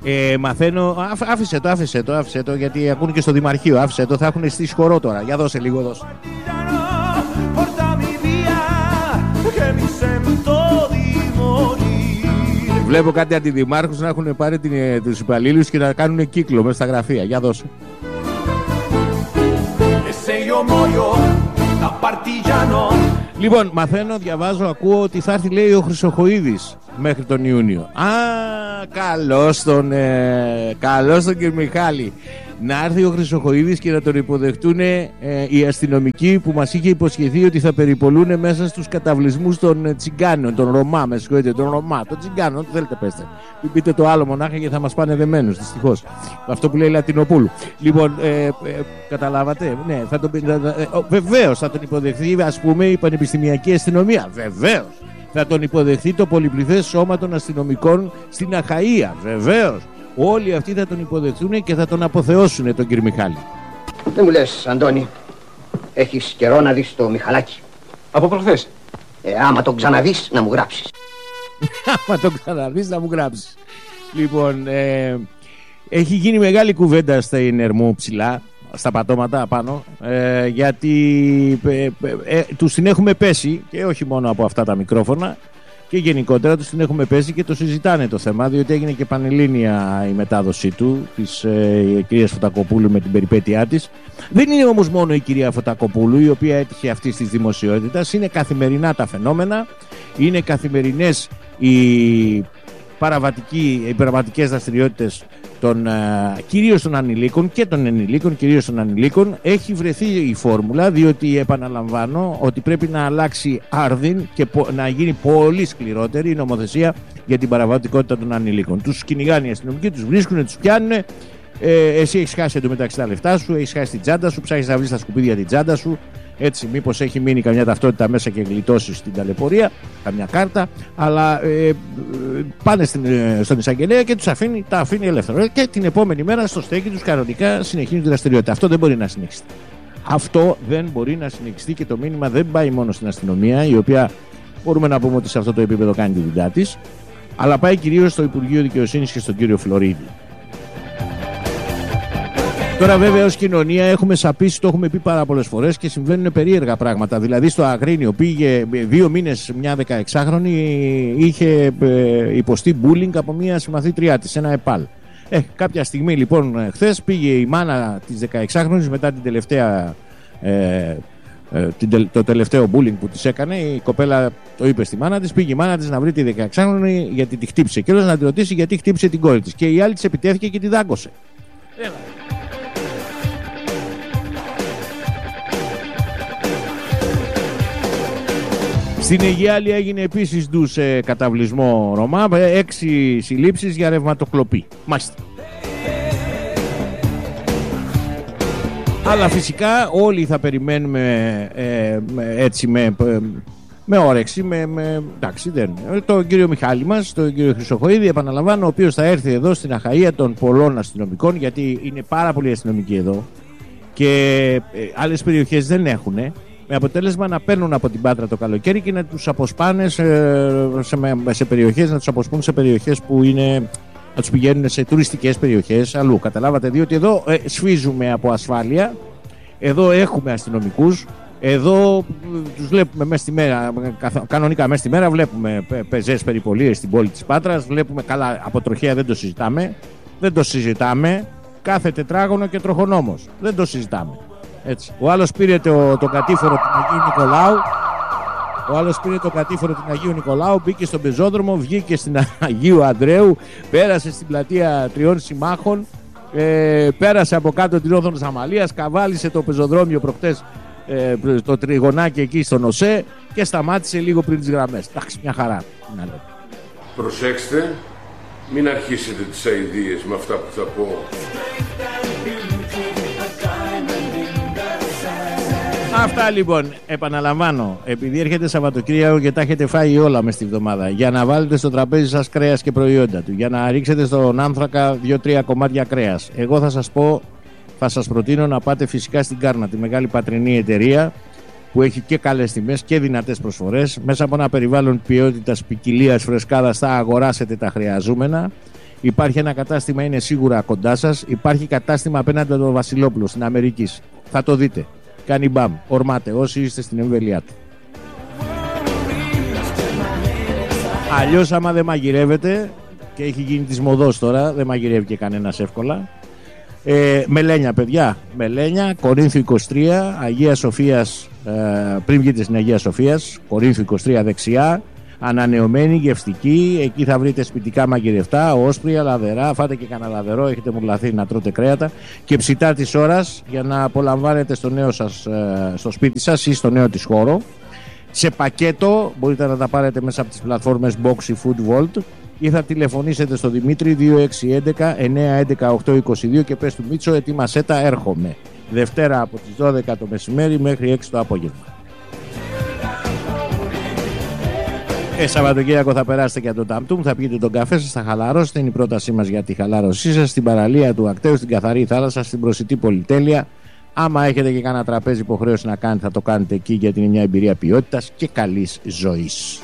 Μαθαίνω. Άφησε το, γιατί ακούνε και στο Δημαρχείο. Άφησε το, θα έχουν στήσει χορό τώρα. Για δώσε λίγο, δώσε. Βλέπω κάτι αντιδημάρχους να έχουν πάρει τους υπαλλήλους και να κάνουν κύκλο μέσα στα γραφεία. Για δώσε. Λοιπόν, μαθαίνω, διαβάζω, ακούω ότι θα έρθει, λέει, ο Χρυσοχοΐδης μέχρι τον Ιούνιο. Α, καλώς τον κύριο Μιχάλη. Να έρθει ο Χρυσοχοΐδης και να τον υποδεχτούν οι αστυνομικοί που μας είχε υποσχεθεί ότι θα περιπολούν μέσα στους καταβλισμούς των τσιγκάνων, των Ρωμά, με συγχωρείτε, των τσιγκάνων, ό,τι θέλετε πέστε. Μην πείτε το άλλο μονάχα γιατί θα μας πάνε δεμένους, δυστυχώς. Αυτό που λέει Λατινοπούλου. Λοιπόν, καταλάβατε, ναι, βεβαίως θα τον υποδεχθεί, ας πούμε, η πανεπιστημιακή αστυνομία. Βεβαίως. Θα τον υποδεχθεί το πολυπληθές σώμα των αστυνομικών στην Αχαΐα. Βεβαίως. Όλοι αυτοί θα τον υποδεχθούν και θα τον αποθεώσουν τον κύριο Μιχάλη. Δεν μου λες, Αντώνη, έχεις καιρό να δεις το Μιχαλάκι? Από προχθές. Άμα τον ξαναδείς να μου γράψεις. Άμα τον ξαναδείς να μου γράψεις. Λοιπόν, έχει γίνει μεγάλη κουβέντα στην Ερμού ψηλά, στα πατώματα πάνω, γιατί τους την έχουμε πέσει, και όχι μόνο από αυτά τα μικρόφωνα, και γενικότερα τους την έχουμε πέσει και το συζητάνε το θέμα, διότι έγινε και πανελλήνια η μετάδοσή του της κυρίας Φωτακοπούλου με την περιπέτειά της. Δεν είναι όμως μόνο η κυρία Φωτακοπούλου η οποία έτυχε αυτής της δημοσιότητας, είναι καθημερινά τα φαινόμενα, είναι καθημερινές οι παραβατικές δραστηριότητες κυρίως των ανηλίκων και των ενηλίκων, κυρίως των ανηλίκων. Έχει βρεθεί η φόρμουλα, διότι επαναλαμβάνω ότι πρέπει να αλλάξει άρδιν και να γίνει πολύ σκληρότερη η νομοθεσία για την παραβατικότητα των ανηλίκων. Τους κυνηγάνε οι αστυνομικοί, τους βρίσκουν, τους πιάνουν. Εσύ έχεις χάσει εντωμεταξύ τα λεφτά σου, έχεις χάσει την τσάντα σου, ψάχνεις να βρεις στα σκουπίδια την τσάντα σου. Έτσι, μήπως έχει μείνει καμιά ταυτότητα μέσα και γλιτώσεις στην ταλαιπωρία, καμιά κάρτα, αλλά πάνε στον εισαγγελέα και τα αφήνει ελεύθερα. Και την επόμενη μέρα στο στέκι τους κανονικά συνεχίζουν τη δραστηριότητα. Αυτό δεν μπορεί να συνεχιστεί. Αυτό δεν μπορεί να συνεχιστεί και το μήνυμα δεν πάει μόνο στην αστυνομία, η οποία μπορούμε να πούμε ότι σε αυτό το επίπεδο κάνει τη δουλειά της, αλλά πάει κυρίως στο Υπουργείο Δικαιοσύνης και στον κύριο Φλωρίδη. Τώρα βέβαια ως κοινωνία έχουμε σαπίσει, το έχουμε πει πάρα πολλές φορές και συμβαίνουν περίεργα πράγματα. Δηλαδή στο Αγρίνιο πήγε 2 μήνες μια 16χρονη, είχε υποστεί bullying από μια συμμαθήτριά της, ένα ΕΠΑΛ. Κάποια στιγμή λοιπόν χθες πήγε η μάνα της 16χρονης μετά την τελευταία, το τελευταίο bullying που της έκανε. Η κοπέλα το είπε στη μάνα της, πήγε η μάνα της να βρει τη 16χρονη γιατί τη χτύπησε και όλος να τη ρωτήσει γιατί χτύπησε την κόρη της. Και η άλλη της επιτέθηκε και τη δάγκωσε. Στην Αιγιάλη έγινε επίσης ντου σε καταβλισμό Ρωμά, 6 συλλήψεις για ρευματοκλοπή. Μάλιστα. Αλλά φυσικά όλοι θα περιμένουμε έτσι με όρεξη, εντάξει δεν. Τον κύριο Μιχάλη μας, τον κύριο Χρυσοχοΐδη, επαναλαμβάνω, ο οποίος θα έρθει εδώ στην Αχαΐα των πολλών αστυνομικών, γιατί είναι πάρα πολλοί αστυνομικοί εδώ και άλλες περιοχές δεν έχουν. Με αποτέλεσμα να παίρνουν από την Πάτρα το καλοκαίρι και να τους αποσπάνε σε περιοχές, να τους αποσπούν σε περιοχές που είναι, να τους πηγαίνουν σε τουριστικές περιοχές αλλού. Καταλάβατε, διότι εδώ σφίζουμε από ασφάλεια, εδώ έχουμε αστυνομικούς, εδώ τους βλέπουμε μέσα στη μέρα, κανονικά μέσα στη μέρα βλέπουμε πεζές περιπολίες στην πόλη της Πάτρας, βλέπουμε καλά, από τροχέα δεν το συζητάμε, κάθε τετράγωνο και τροχονόμος, δεν το συζητάμε. Έτσι. Ο άλλος πήρε το κατήφορο του Αγίου Νικολάου. Ο άλλος πήρε το κατήφορο του Αγίου Νικολάου, μπήκε στον πεζόδρομο, βγήκε στην Αγίου Ανδρέου, πέρασε στην πλατεία Τριών Συμμάχων, πέρασε από κάτω την όδο Αμαλίας, καβάλισε το πεζοδρόμιο προχτές, το τριγωνάκι εκεί στον ΟΣΕ και σταμάτησε λίγο πριν τις γραμμές. Εντάξει, μια χαρά. Προσέξτε, μην αρχίσετε τις αηδίες με αυτά που θα πω. Αυτά λοιπόν, επαναλαμβάνω, επειδή έρχεται Σαββατοκύριακο και τα έχετε φάει όλα μες τη βδομάδα, για να βάλετε στο τραπέζι σας κρέας και προϊόντα του, για να ρίξετε στον άνθρακα 2-3 κομμάτια κρέας, εγώ θα σας πω, θα σας προτείνω να πάτε φυσικά στην Κάρνα, τη μεγάλη πατρινή εταιρεία που έχει και καλές τιμές και δυνατές προσφορές. Μέσα από ένα περιβάλλον ποιότητας, ποικιλίας, φρεσκάδας θα αγοράσετε τα χρειαζόμενα. Υπάρχει ένα κατάστημα, είναι σίγουρα κοντά σας. Υπάρχει κατάστημα απέναντι από τον Βασιλόπουλο στην Αμερική. Θα το δείτε. Κάνει μπαμ. Ορμάτε όσοι είστε στην εμβέλειά του. Αλλιώς άμα δεν μαγειρεύετε, και έχει γίνει της μοδός τώρα, δεν μαγειρεύει και κανένας εύκολα. Μελένια, παιδιά. Μελένια, Κορίνθου 23, Αγία Σοφίας, πριν βγείτε στην Αγία Σοφίας, Κορίνθου 23 δεξιά. Ανανεωμένη, γευστική. Εκεί θα βρείτε σπιτικά μαγειρευτά, όσπρια, λαδερά. Φάτε και κανένα λαδερό, έχετε μουρλαθεί να τρώτε κρέατα. Και ψητά της ώρας για να απολαμβάνετε στο νέο σας, στο σπίτι σας ή στο νέο της χώρο. Σε πακέτο μπορείτε να τα πάρετε μέσα από τις πλατφόρμες Box ή Food Vault ή θα τηλεφωνήσετε στο Δημήτρη 2611 911 822 και πες του Μίτσο, ετοίμασέ τα, έρχομαι. Δευτέρα από τις 12 το μεσημέρι μέχρι 6 το απόγευμα. Σαββατοκύριακο θα περάσετε και το Ταμτούμ, θα πιείτε τον καφέ σας, θα χαλαρώσετε. Είναι η πρότασή μας για τη χαλάρωσή σας στην παραλία του Ακταίου, στην καθαρή θάλασσα, στην προσιτή πολυτέλεια. Άμα έχετε και κανένα τραπέζι υποχρέωση να κάνετε, θα το κάνετε εκεί, γιατί είναι μια εμπειρία ποιότητας και καλής ζωής.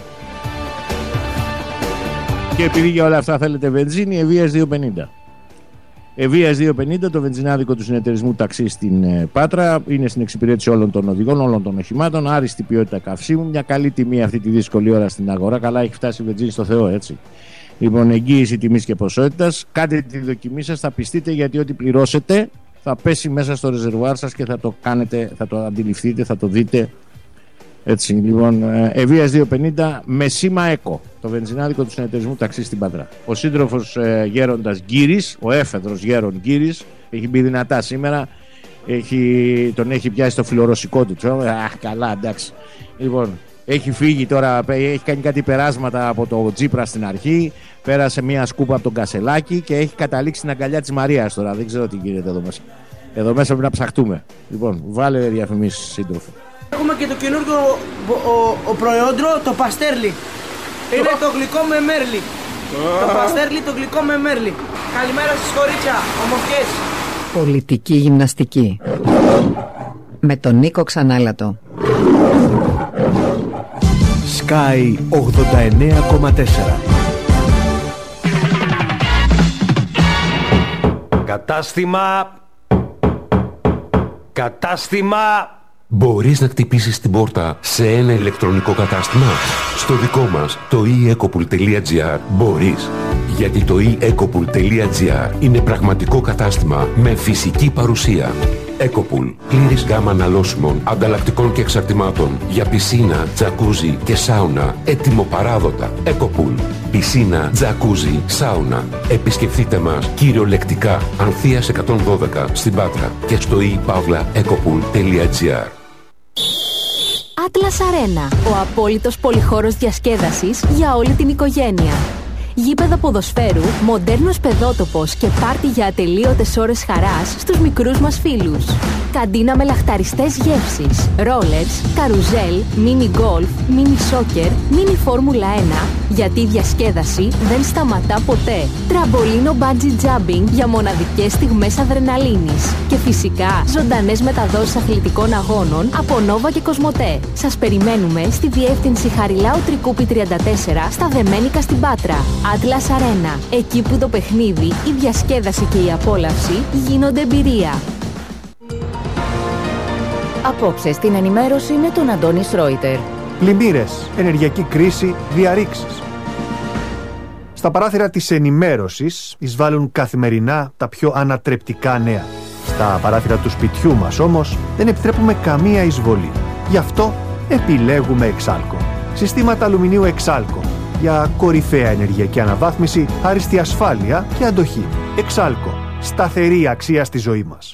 Και επειδή για όλα αυτά θέλετε βενζίνη, Ευβοίας 250. Ευβοίας 250, το βενζινάδικο του συνεταιρισμού ταξί στην Πάτρα. Είναι στην εξυπηρέτηση όλων των οδηγών, όλων των οχημάτων. Άριστη ποιότητα καυσίμου, μια καλή τιμή αυτή τη δύσκολη ώρα στην αγορά. Καλά, έχει φτάσει η βενζίνη στο Θεό, έτσι. Λοιπόν, εγγύηση τιμής και ποσότητας. Κάντε τη δοκιμή σας, θα πιστείτε, γιατί ό,τι πληρώσετε θα πέσει μέσα στο ρεζερβουάρ σας και θα το κάνετε, θα το αντιληφθείτε, θα το δείτε. Έτσι, λοιπόν, Ευβοίας 250 με σήμα ΕΚΟ, το βενζινάδικο του συνεταιρισμού ταξί στην Πάτρα. Ο σύντροφος γέροντας Γκύρης, ο έφεδρος γέρον Γκύρης, έχει μπει δυνατά σήμερα. Τον έχει πιάσει το φιλορωσικό του. Αχ, καλά, εντάξει. Λοιπόν, έχει φύγει τώρα, έχει κάνει κάτι περάσματα από το Τζίπρα στην αρχή. Πέρασε μια σκούπα από τον Κασελάκη και έχει καταλήξει στην αγκαλιά της Μαρίας τώρα. Δεν ξέρω τι γίνεται εδώ μέσα. Εδώ μέσα πρέπει να ψαχτούμε. Λοιπόν, βάλε διαφημίσεις, σύντροφο. Έχουμε και το καινούργιο προϊόντρο, το παστέρλι. Είναι το γλυκό με μέρλι. Το παστέρλι, το γλυκό με μέρλι. Καλημέρα στις κορίτσια, ομορφιές. Πολιτική γυμναστική με τον Νίκο Ξανάλατο. Sky 89,4. Κατάστημα. Μπορείς να χτυπήσεις την πόρτα σε ένα ηλεκτρονικό κατάστημα? Στο δικό μας, το eEcopool.gr, μπορείς. Γιατί το eEcopool.gr είναι πραγματικό κατάστημα με φυσική παρουσία. Ecopool, πλήρης γάμα αναλώσιμων, ανταλλακτικών και εξαρτημάτων για πισίνα, τζακούζι και σάουνα, έτοιμο παράδοτα. Ecopool, πισίνα, τζακούζι, σάουνα. Επισκεφτείτε μας κυριολεκτικά, Ανθείας 112 στην Πάτρα και στο ePavlaEcopool.gr. Atlas Arena, ο απόλυτος πολυχώρος διασκέδασης για όλη την οικογένεια. Γήπεδο ποδοσφαίρου, μοντέρνος παιδότοπος και πάρτι για ατελείωτες ώρες χαράς στους μικρούς μας φίλους. Καντίνα με λαχταριστές γεύσεις, ρόλερς, καρουζέλ, μίνι γκολφ, μίνι σόκερ, μίνι φόρμουλα 1, γιατί η διασκέδαση δεν σταματά ποτέ. Τραμπολίνο bungee jumping για μοναδικές στιγμές αδρεναλίνης. Και φυσικά ζωντανές μεταδόσεις αθλητικών αγώνων από Nova και Κοσμοτέ. Σας περιμένουμε στη διεύθυνση Χαριλάου Τρικούπη 34 στα Δεμένικα στην Πάτρα. Atlas Arena, εκεί που το παιχνίδι, η διασκέδαση και η απόλαυση γίνονται εμπειρία. Απόψε στην ενημέρωση με τον Αντώνη Σρόιτερ. Πλημμύρες, ενεργειακή κρίση, διαρρήξεις. Στα παράθυρα της ενημέρωσης εισβάλλουν καθημερινά τα πιο ανατρεπτικά νέα. Στα παράθυρα του σπιτιού μας όμως δεν επιτρέπουμε καμία εισβολή. Γι' αυτό επιλέγουμε Εξάλκο. Συστήματα αλουμινίου Εξάλκο για κορυφαία ενεργειακή αναβάθμιση, άριστη ασφάλεια και αντοχή. Εξάλκο. Σταθερή αξία στη ζωή μας.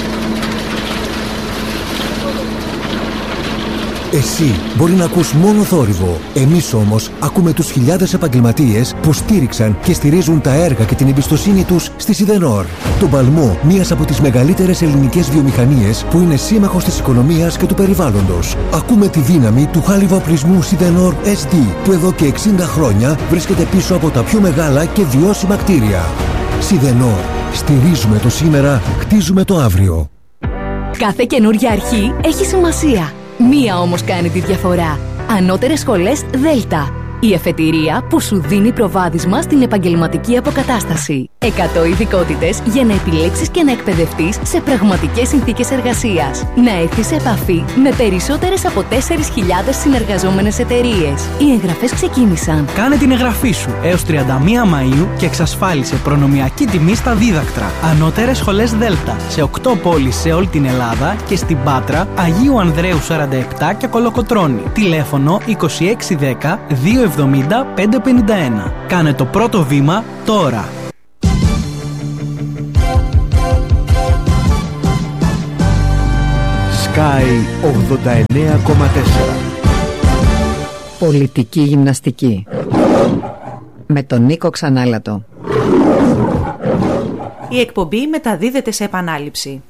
Εσύ μπορεί να ακούς μόνο θόρυβο. Εμείς όμως ακούμε τους χιλιάδες επαγγελματίες που στήριξαν και στηρίζουν τα έργα και την εμπιστοσύνη τους στη Σιδενόρ. Τον παλμό μιας από τις μεγαλύτερες ελληνικές βιομηχανίες που είναι σύμμαχος της οικονομίας και του περιβάλλοντος. Ακούμε τη δύναμη του χάλιβα-οπλισμού Σιδενόρ SD που εδώ και 60 χρόνια βρίσκεται πίσω από τα πιο μεγάλα και βιώσιμα κτίρια. Σιδενόρ. Στηρίζουμε το σήμερα, χτίζουμε το αύριο. Κάθε καινούργια αρχή έχει σημασία. Μία όμως κάνει τη διαφορά. Ανώτερες σχολές Δέλτα. Η εφετηρία που σου δίνει προβάδισμα στην επαγγελματική αποκατάσταση. 100 ειδικότητες για να επιλέξεις και να εκπαιδευτείς σε πραγματικές συνθήκες εργασίας. Να έρθεις σε επαφή με περισσότερες από 4.000 συνεργαζόμενες εταιρείες. Οι εγγραφές ξεκίνησαν. Κάνε την εγγραφή σου έως 31 Μαΐου και εξασφάλισε προνομιακή τιμή στα δίδακτρα. Ανώτερες σχολές Δέλτα σε 8 πόλεις σε όλη την Ελλάδα και στην Πάτρα, Αγίου Ανδρέου 47 και Κολοκοτρώνη. Τηλέφωνο 2610 270 551. Κάνε το πρώτο βήμα τώρα. Sky 89,4. Πολιτική γυμναστική με τον Νίκο Ξανάλατο. Η εκπομπή μεταδίδεται σε επανάληψη.